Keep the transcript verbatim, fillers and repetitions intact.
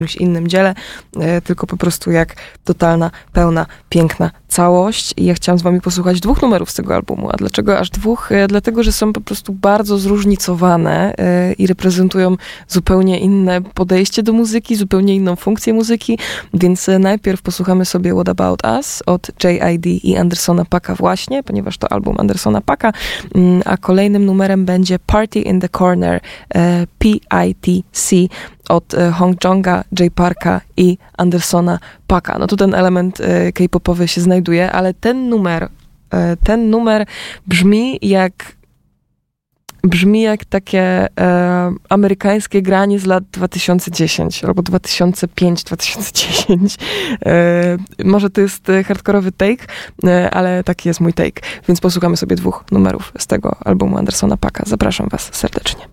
jakimś innym dziele, tylko po prostu jak totalna, pełna, piękna całość. I ja chciałam z wami posłuchać dwóch numerów z tego albumu. A dlaczego aż dwóch? Dlatego, że są po prostu bardzo zróżnicowane i reprezentują zupełnie inne podejście do muzyki, zupełnie inną funkcję muzyki, więc najpierw posłuchamy sobie What About Us od J I D i Andersona .Paaka właśnie, ponieważ to album Andersona .Paaka, a kolejnym numerem będzie Party in the Corner P I T C od Hong Jonga, Jay Parka i Andersona .Paaka. No tu ten element K-popowy się znajduje, ale ten numer, ten numer brzmi jak brzmi jak takie e, amerykańskie granie z lat dwa tysiące dziesięć albo dwa tysiące pięć dwa tysiące dziesięć. E, może to jest hardkorowy take, e, ale taki jest mój take. Więc posłuchamy sobie dwóch numerów z tego albumu Andersona .Paaka. Zapraszam was serdecznie.